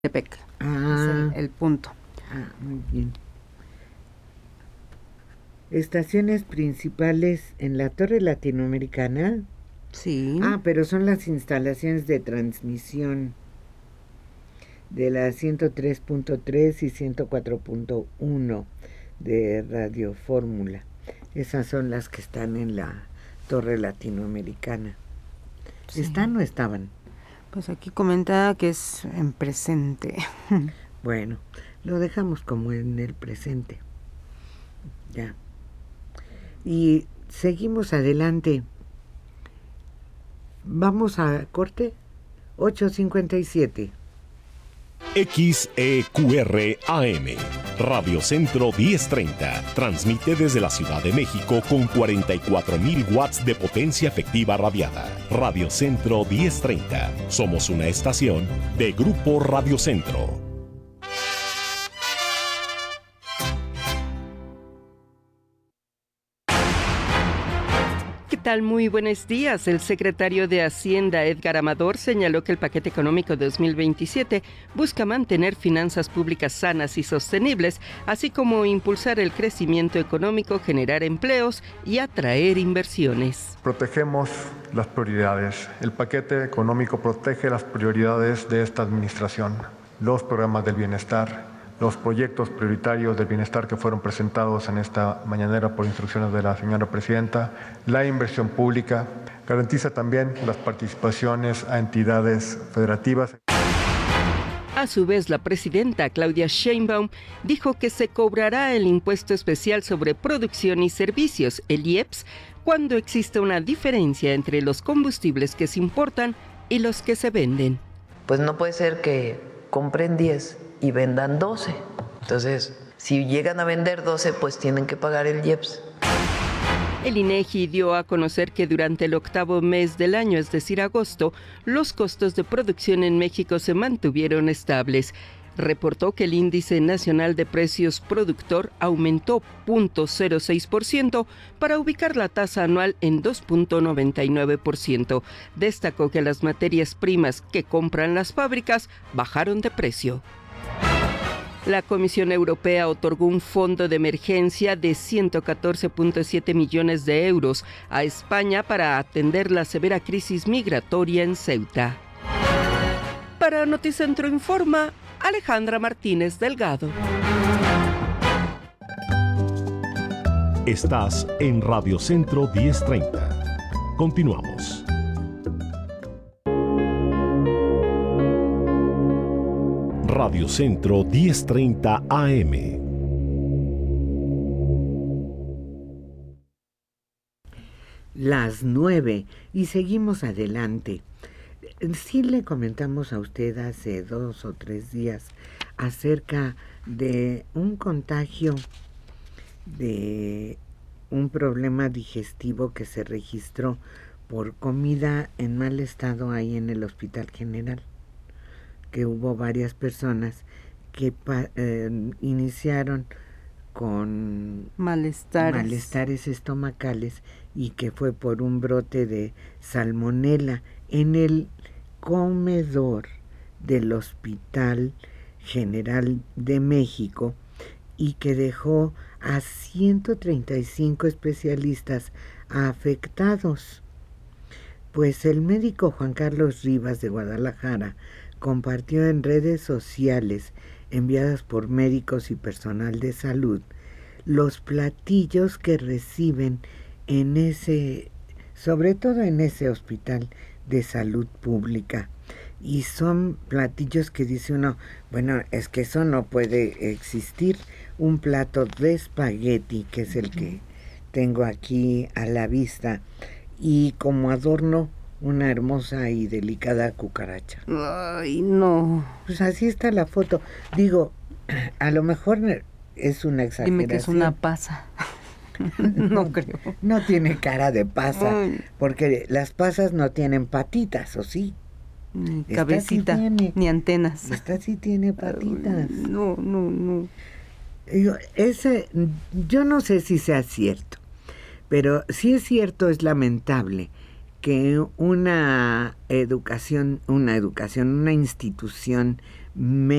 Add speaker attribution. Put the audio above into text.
Speaker 1: Tepec.
Speaker 2: Ah,
Speaker 1: Es el punto.
Speaker 2: muy bien. Estaciones principales en la Torre Latinoamericana.
Speaker 1: Sí.
Speaker 2: Pero son las instalaciones de transmisión de la 103.3 y 104.1 de Radio Fórmula. Esas son las que están en la Torre Latinoamericana.
Speaker 1: Sí.
Speaker 2: ¿Están o estaban?
Speaker 1: Pues aquí comenta que es en presente.
Speaker 2: Bueno, lo dejamos como en el presente. Ya. Y seguimos adelante. Vamos a corte. 8:57.
Speaker 3: XEQR AM, Radio Centro 1030, transmite desde la Ciudad de México con 44,000 watts de potencia efectiva radiada. Radio Centro 1030, somos una estación de Grupo Radio Centro.
Speaker 4: ¿Qué tal? Muy buenos días. El secretario de Hacienda, Edgar Amador, señaló que el paquete económico 2027 busca mantener finanzas públicas sanas y sostenibles, así como impulsar el crecimiento económico, generar empleos y atraer inversiones.
Speaker 5: Protegemos las prioridades. El paquete económico protege las prioridades de esta administración, los programas del bienestar, los proyectos prioritarios del bienestar que fueron presentados en esta mañanera por instrucciones de la señora presidenta, la inversión pública, garantiza también las participaciones a entidades federativas.
Speaker 4: A su vez, la presidenta Claudia Sheinbaum dijo que se cobrará el impuesto especial sobre producción y servicios, el IEPS, cuando existe una diferencia entre los combustibles que se importan y los que se venden.
Speaker 6: Pues no puede ser que compren 10 y vendan 12. Entonces, si llegan a vender 12, pues tienen que pagar el IEPS.
Speaker 4: El INEGI dio a conocer que durante el octavo mes del año, es decir, agosto, los costos de producción en México se mantuvieron estables. Reportó que el índice nacional de precios productor aumentó 0.06% para ubicar la tasa anual en 2.99%. Destacó que las materias primas que compran las fábricas bajaron de precio. La Comisión Europea otorgó un fondo de emergencia de 114.7 millones de euros a España para atender la severa crisis migratoria en Ceuta. Para Noticentro Informa, Alejandra Martínez Delgado.
Speaker 3: Estás en Radio Centro 1030. Continuamos. Radio Centro 1030 AM.
Speaker 2: Las 9 y seguimos adelante. Sí le comentamos a usted hace 2 o 3 días acerca de un contagio de un problema digestivo que se registró por comida en mal estado ahí en el Hospital General, que hubo varias personas que iniciaron con malestares estomacales y que fue por un brote de salmonela en el comedor del Hospital General de México y que dejó a 135 especialistas afectados. Pues el médico Juan Carlos Rivas de Guadalajara compartió en redes sociales enviadas por médicos y personal de salud los platillos que reciben en sobre todo en ese hospital de salud pública. Y son platillos que dice uno, bueno, es que eso no puede existir. Un plato de espagueti, que es el que tengo aquí a la vista, y como adorno una hermosa y delicada cucaracha.
Speaker 1: Ay, no.
Speaker 2: Pues así está la foto. Digo, a lo mejor es una exageración.
Speaker 1: Dime que es una pasa. No creo.
Speaker 2: No tiene cara de pasa, porque las pasas no tienen patitas, ¿o sí?
Speaker 1: Ni cabecita, sí ni antenas.
Speaker 2: Esta sí tiene patitas.
Speaker 1: No.
Speaker 2: Yo no sé si sea cierto, pero si es cierto, es lamentable que una institución me